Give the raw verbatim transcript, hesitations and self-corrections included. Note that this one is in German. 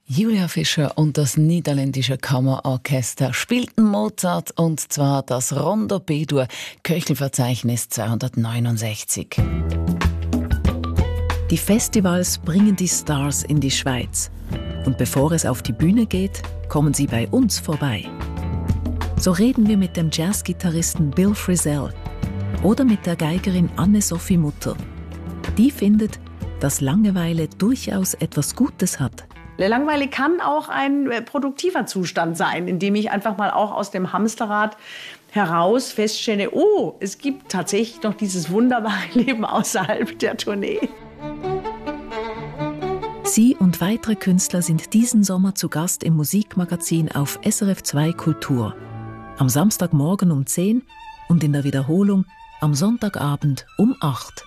Julia Fischer und das niederländische Kammerorchester spielten Mozart, und zwar das Rondo B-Dur, Köchelverzeichnis zweihundertneunundsechzig. Die Festivals bringen die Stars in die Schweiz. Und bevor es auf die Bühne geht, kommen sie bei uns vorbei. So reden wir mit dem Jazzgitarristen Bill Frisell oder mit der Geigerin Anne-Sophie Mutter. Die findet, dass Langeweile durchaus etwas Gutes hat. Langeweile kann auch ein produktiver Zustand sein, in dem ich einfach mal auch aus dem Hamsterrad heraus feststelle, oh, es gibt tatsächlich noch dieses wunderbare Leben außerhalb der Tournee. Sie und weitere Künstler sind diesen Sommer zu Gast im Musikmagazin auf S R F zwei Kultur. Am Samstagmorgen um zehn und in der Wiederholung am Sonntagabend um acht.